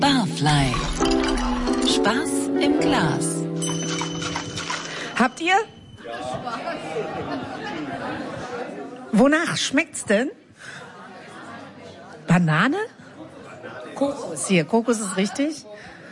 Barfly. Spaß im Glas. Habt ihr? Wonach schmeckt's denn? Banane? Kokos. Hier, Kokos ist richtig.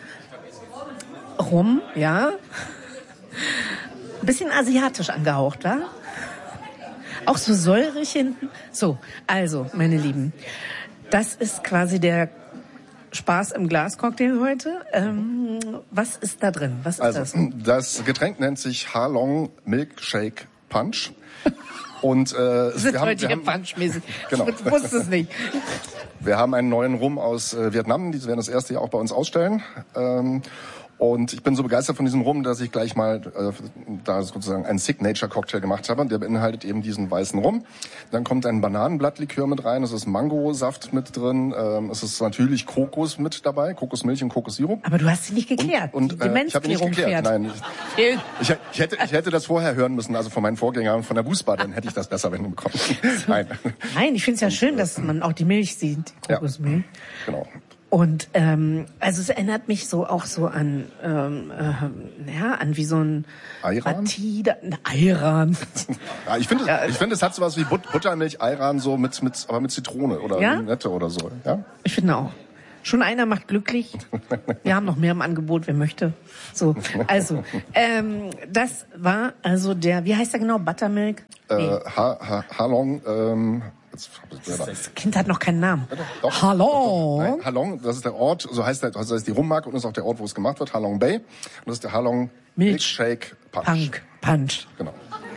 Rum, ja. Ein bisschen asiatisch angehaucht, wa? Auch so säurig hinten. So, also, meine Lieben, das ist quasi der Spaß im Glas-Cocktail heute. Was ist da drin? Was ist das? Das Getränk nennt sich Halong Milkshake Punch. Und wir haben punchmäßig. Genau. Ich wusste es nicht. Wir haben einen neuen Rum aus Vietnam. Die werden das erste Jahr auch bei uns ausstellen. Und ich bin so begeistert von diesem Rum, dass ich gleich mal da sozusagen einen Signature-Cocktail gemacht habe. Der beinhaltet eben diesen weißen Rum. Dann kommt ein Bananenblattlikör mit rein. Es ist Mangosaft mit drin. Es ist natürlich Kokos mit dabei. Kokosmilch und Kokossirup. Aber du hast sie nicht geklärt. Und die ich habe nicht geklärt. Nein, ich hätte das vorher hören müssen, also von meinen Vorgängern von der Busbar, dann hätte ich das besser hinbekommen. Nein, ich finde es ja schön, dass man auch die Milch sieht, die Kokosmilch. Ja, genau. Und also es erinnert mich so auch so an an wie so ein Ayran? Ayran. Ja, ich finde, es hat sowas wie Buttermilch, Ayran, so aber mit Zitrone oder Limette oder so. Ja? Ich finde auch. Schon einer macht glücklich. Wir haben noch mehr im Angebot, wer möchte. So, also das war also wie heißt der genau? Buttermilk? Halong. Das Kind hat noch keinen Namen. Doch. Halong. Nein, Halong, das ist der Ort, so heißt die Rummarke und das ist auch der Ort, wo es gemacht wird, Halong Bay. Und das ist der Halong Milkshake Punch. Genau.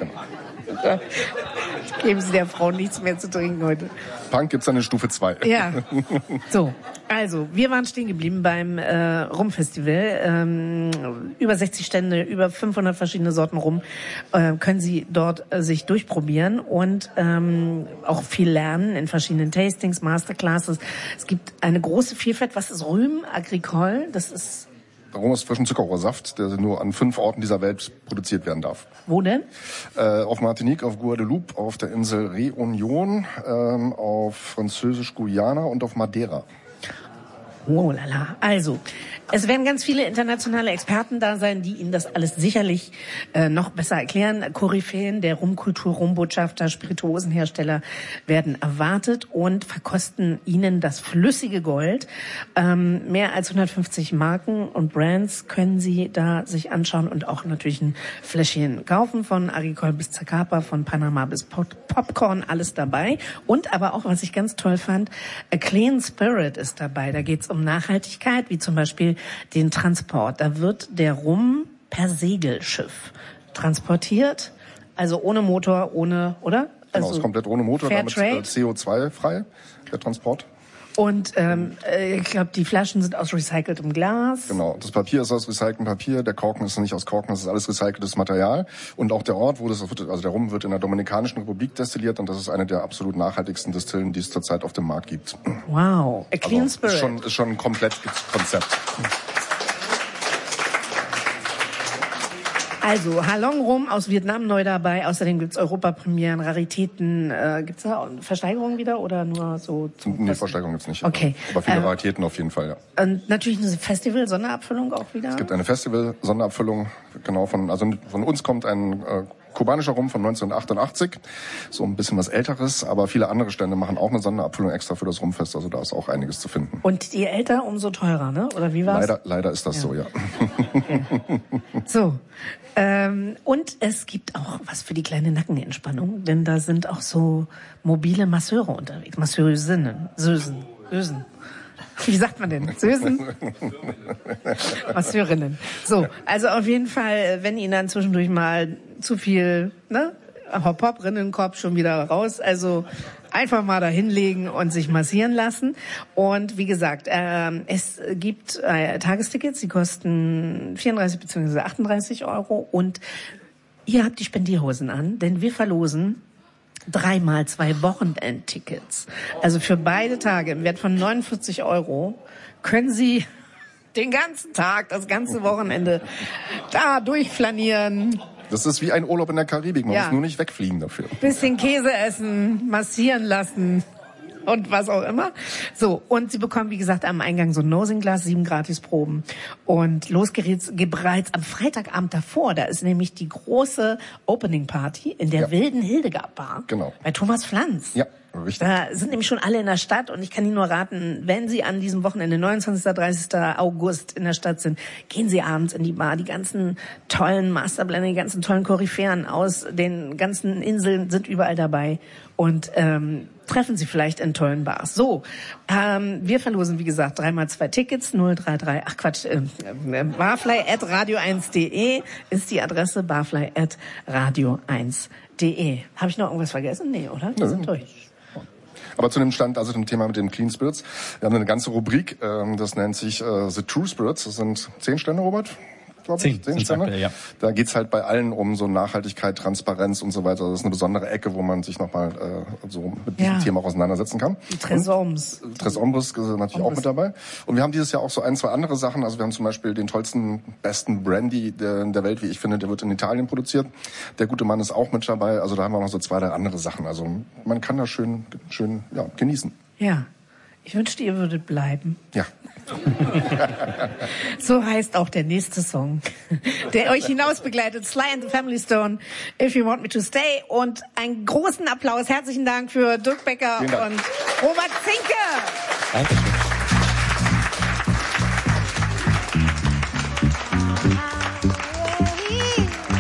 Geben Sie der Frau nichts mehr zu trinken heute. Punk gibt's dann in Stufe 2. Ja. So, also, wir waren stehen geblieben beim Rumfestival. Über 60 Stände, über 500 verschiedene Sorten Rum können Sie dort sich durchprobieren und auch viel lernen in verschiedenen Tastings, Masterclasses. Es gibt eine große Vielfalt. Was ist Rhum Agricole? Das ist Rum ist frischen Zuckerrohrsaft, der nur an 5 Orten dieser Welt produziert werden darf. Wo denn? Auf Martinique, auf Guadeloupe, auf der Insel Réunion, auf Französisch-Guyana und auf Madeira. Oh lala. Also, es werden ganz viele internationale Experten da sein, die Ihnen das alles sicherlich noch besser erklären. Koryphäen der Rumkultur, Rumbotschafter, Spirituosenhersteller werden erwartet und verkosten Ihnen das flüssige Gold. Mehr als 150 Marken und Brands können Sie da sich anschauen und auch natürlich ein Fläschchen kaufen, von Agricole bis Zacapa, von Panama bis Popcorn, alles dabei. Und aber auch, was ich ganz toll fand, A Clean Spirit ist dabei. Da geht's um Nachhaltigkeit, wie zum Beispiel den Transport. Da wird der Rum per Segelschiff transportiert, also ohne Motor, oder? Genau, Also ist komplett ohne Motor, damit CO2-frei, der Transport. Und ich glaube, die Flaschen sind aus recyceltem Glas. Genau, das Papier ist aus recyceltem Papier, der Korken ist nicht aus Korken, das ist alles recyceltes Material. Und auch der Ort, also der Rum wird in der Dominikanischen Republik destilliert und das ist eine der absolut nachhaltigsten Distillen, die es zurzeit auf dem Markt gibt. Wow, A Clean Spirit. Ist schon ein komplettes Konzept. Also, Halong Rum aus Vietnam neu dabei. Außerdem gibt's Europapremieren, Raritäten. Gibt's da Versteigerungen wieder oder nur so? Nee, Versteigerung gibt's nicht. Okay. Aber viele Raritäten auf jeden Fall, ja. Und natürlich eine Festival-Sonderabfüllung auch wieder? Es gibt eine Festival-Sonderabfüllung, genau, von uns kommt ein kubanischer Rum von 1988, so ein bisschen was Älteres, aber viele andere Stände machen auch eine Sonderabfüllung extra für das Rumfest, also da ist auch einiges zu finden. Und je älter, umso teurer, ne? Oder wie war's? Leider ist das so, ja. Okay. So, und es gibt auch was für die kleine Nackenentspannung, denn da sind auch so mobile Masseure unterwegs, Masseusinnen, Sösen. Wie sagt man denn? Sösen? Masseurinnen. So, also auf jeden Fall, wenn Ihnen dann zwischendurch mal zu viel, Hopp, Rinnenkopf schon wieder raus, also einfach mal da hinlegen und sich massieren lassen. Und wie gesagt, es gibt Tagestickets, die kosten 34 bzw. 38 Euro und ihr habt die Spendierhosen an, denn wir verlosen 3x2 Wochenendtickets. Also für beide Tage im Wert von 49 Euro können Sie den ganzen Tag, das ganze Wochenende da durchflanieren. Das ist wie ein Urlaub in der Karibik, man muss nur nicht wegfliegen dafür. Bisschen Käse essen, massieren lassen. und was auch immer. So, und Sie bekommen, wie gesagt, am Eingang so ein Nosing-Glas, 7 Gratisproben. Und los geht's bereits am Freitagabend davor. Da ist nämlich die große Opening-Party in der wilden Hildegard-Bar. Genau. Bei Thomas Pflanz. Ja. Richtig. Da sind nämlich schon alle in der Stadt und ich kann Ihnen nur raten, wenn Sie an diesem Wochenende, 29. 30. August in der Stadt sind, gehen Sie abends in die Bar. Die ganzen tollen Masterblender, die ganzen tollen Koryphäen aus den ganzen Inseln sind überall dabei und treffen Sie vielleicht in tollen Bars. So, wir verlosen, wie gesagt, 3x2 Tickets, 033, barfly@radio1.de ist die Adresse, barfly@radio1.de. Habe ich noch irgendwas vergessen? Nee, oder? Wir sind durch. Aber zu dem Stand, also dem Thema mit den Clean Spirits, wir haben eine ganze Rubrik, das nennt sich The True Spirits. Das sind 10 Stände, Robert? 10 Stände. Aktuell, ja. Da geht's halt bei allen um so Nachhaltigkeit, Transparenz und so weiter. Das ist eine besondere Ecke, wo man sich nochmal so mit diesem Thema auch auseinandersetzen kann. Die Tres Ombres ist natürlich auch mit dabei. Und wir haben dieses Jahr auch so 1, 2 andere Sachen. Also wir haben zum Beispiel den tollsten, besten Brandy der Welt, wie ich finde. Der wird in Italien produziert. Der gute Mann ist auch mit dabei. Also da haben wir noch so 2, 3 andere Sachen. Also man kann das schön genießen. Ja. Ich wünschte, ihr würdet bleiben. Ja. So heißt auch der nächste Song, der euch hinaus begleitet. Sly and the Family Stone, If You Want Me to Stay. Und einen großen Applaus. Herzlichen Dank für Dirk Becker und Robert Zinke. Dankeschön.